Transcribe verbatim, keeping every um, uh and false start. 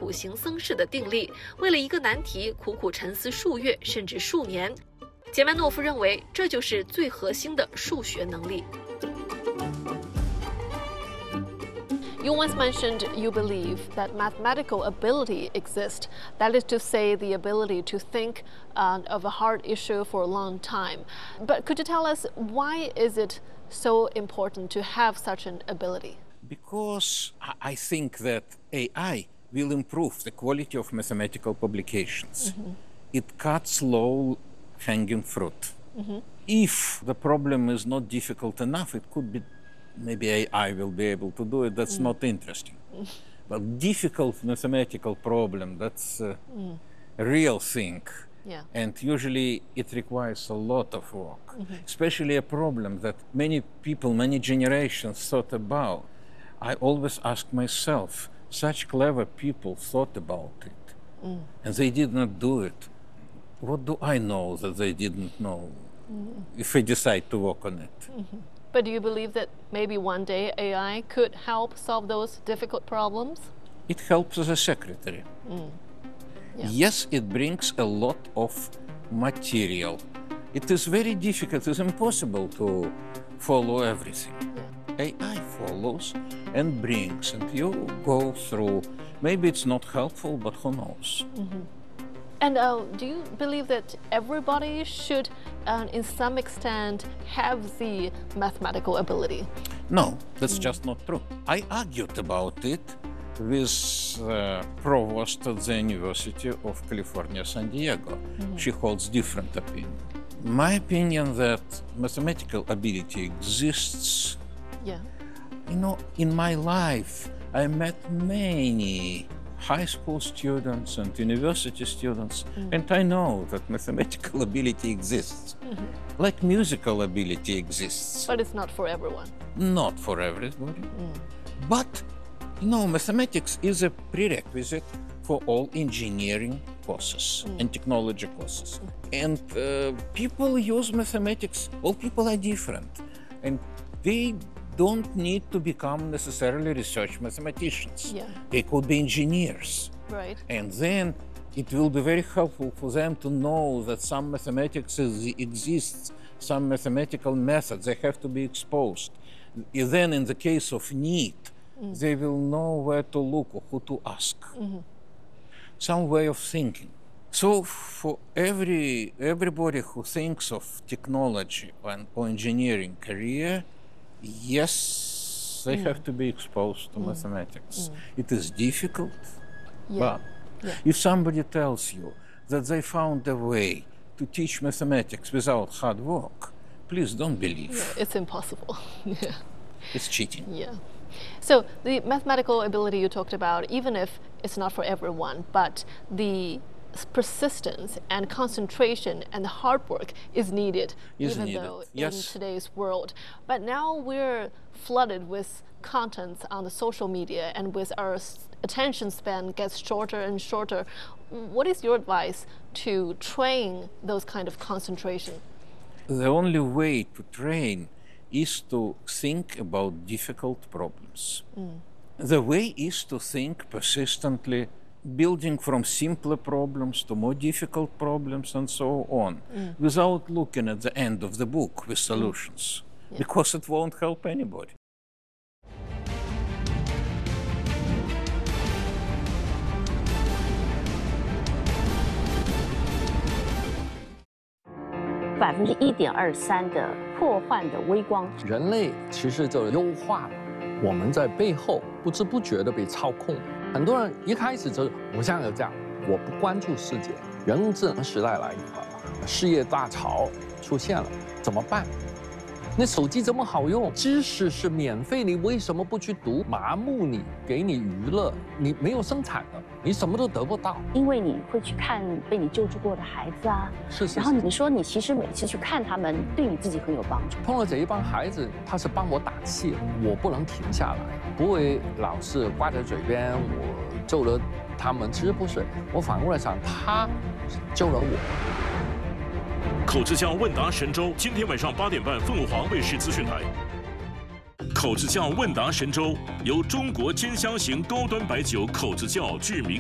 苦行僧式的定力，为了一个难题苦苦沉思数月甚至数年。杰曼诺夫认为，这就是最核心的数学能力。You once mentioned you believe that mathematical ability exists. That is to say, the ability to think uh, of a hard issue for a long time. But could you tell us, why is it so important to have such an ability? Because I think that A I will improve the quality of mathematical publications. Mm-hmm. It cuts low-hanging fruit. Mm-hmm. If the problem is not difficult enough, it could be maybe A I will be able to do it. That's mm. not interesting. Mm. But difficult mathematical problem, that's uh, mm. a real thing. Yeah. And usually it requires a lot of work, mm-hmm. especially a problem that many people, many generations thought about. I always ask myself, such clever people thought about it, mm. and they did not do it. What do I know that they didn't know mm. if I decide to work on it? Mm-hmm. But do you believe that maybe one day A I could help solve those difficult problems? It helps as a secretary. Mm. Yeah. Yes, it brings a lot of material. It is very difficult, it's impossible to follow everything. Yeah. A I follows and brings, and you go through. Maybe it's not helpful, but who knows? Mm-hmm. And uh, do you believe that everybody should, uh, in some extent, have the mathematical ability? No, that's mm. just not true. I argued about it with the provost at the University of California, San Diego. Mm. She holds different opinion. My opinion that mathematical ability exists. Yeah. You know, in my life, I met many high school students and university students, mm. and I know that mathematical ability exists, mm-hmm. like musical ability exists. But it's not for everyone. Not for everybody. Mm. But, you know, mathematics is a prerequisite for all engineering courses mm. and technology courses. Mm. And uh, people use mathematics, all people are different, and they don't need to become necessarily research mathematicians. Yeah. They could be engineers. Right. And then it will be very helpful for them to know that some mathematics is, exists, some mathematical methods, they have to be exposed. And then in the case of need, mm. they will know where to look or who to ask. Mm-hmm. Some way of thinking. So for every everybody who thinks of technology and, or engineering career, yes, they mm. have to be exposed to mm. mathematics. Mm. It is difficult, yeah. but yeah. if somebody tells you that they found a way to teach mathematics without hard work, please don't believe. Yeah, it's impossible. Yeah. It's cheating. Yeah. So the mathematical ability you talked about, even if it's not for everyone, but the persistence and concentration and hard work is needed, is even needed. though yes. in today's world. But now we're flooded with contents on the social media, and with our attention span gets shorter and shorter. What is your advice to train those kind of concentration? The only way to train is to think about difficult problems. Mm. The way is to think persistently, building from simpler problems to more difficult problems and so on, mm. without looking at the end of the book with solutions, mm. yeah. because it won't help anybody. 百分之一点二三的破坏的微光， 人类其实就优化了，我们在背后不知不觉的被操控。很多人一开始就是我想要这样，我不关注世界。人工智能时代来临了，事业大潮出现了，怎么办？ 那手机这么好用，知识是免费，你为什么不去读？麻木你，给你娱乐，你没有生产的，你什么都得不到。 因为你会去看被你救助过的孩子啊， 是是。 然后你说你其实每次去看他们，对你自己很有帮助。 碰到这一帮孩子，他是帮我打气，我不能停下来，不会老是挂在嘴边。我救了他们，其实不是，我反过来想，他救了我。 口之匠问答神州，今天晚上八点半，凤凰卫视资讯台。口之匠问答神州由中国金香型高端白酒口之窖巨名。